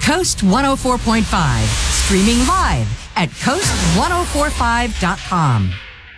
Coast 104.5. Streaming live at coast1045.com.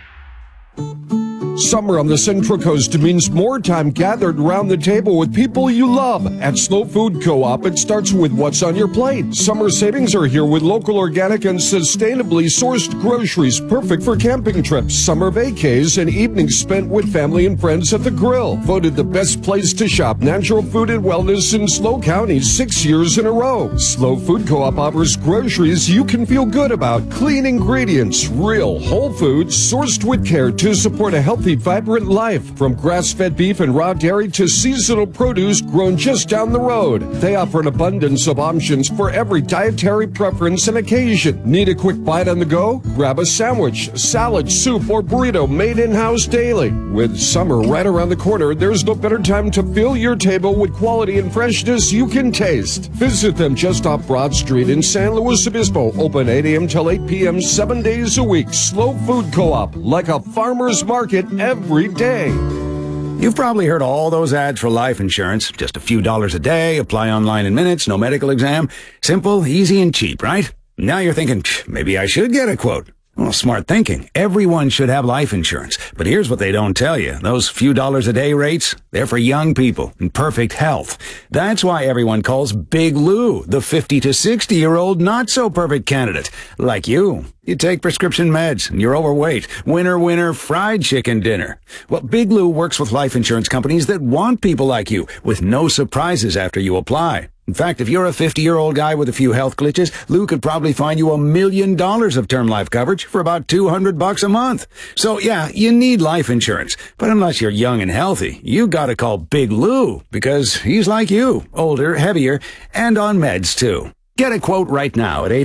Summer on the Central Coast means more time gathered around the table with people you love. At Slow Food Co-op, it starts with what's on your plate. Summer savings are here with local, organic, and sustainably sourced groceries, perfect for camping trips, summer vacays, and evenings spent with family and friends at the grill. Voted the best place to shop natural food and wellness in SLO County 6 years in a row. Slow Food Co-op offers groceries you can feel good about. Clean ingredients, real, whole foods, sourced with care to support a healthy, vibrant life. From grass-fed beef and raw dairy to seasonal produce grown just down the road. They offer an abundance of options for every dietary preference and occasion. Need a quick bite on the go? Grab a sandwich, salad, soup, or burrito made in-house daily. With summer right around the corner, there's no better time to fill your table with quality and freshness you can taste. Visit them just off Broad Street in San Luis Obispo. Open 8 a.m. till 8 p.m. 7 days a week. Slow Food Co-op, like a farmer's market every day. You've probably heard all those ads for life insurance. Just a few dollars a day, apply online in minutes, no medical exam. Simple, easy, and cheap, right? Now you're thinking, maybe I should get a quote. Well, smart thinking. Everyone should have life insurance. But here's what they don't tell you. Those few dollars a day rates, they're for young people in perfect health. That's why everyone calls Big Lou the 50 to 60-year-old not-so-perfect candidate. Like you. You take prescription meds, and you're overweight. Winner, winner, fried chicken dinner. Well, Big Lou works with life insurance companies that want people like you, with no surprises after you apply. In fact, if you're a 50-year-old guy with a few health glitches, Lou could probably find you $1 million of term life coverage for about $200 a month. So yeah, you need life insurance. But unless you're young and healthy, you gotta call Big Lou, because he's like you, older, heavier, and on meds too. Get a quote right now at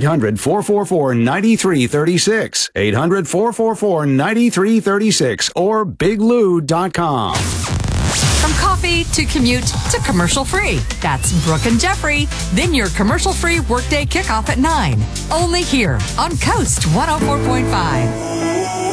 800-444-9336, 800-444-9336, or biglou.com. From coffee to commute to commercial-free. That's Brooke and Jeffrey. Then your commercial-free workday kickoff at 9. Only here on Coast 104.5.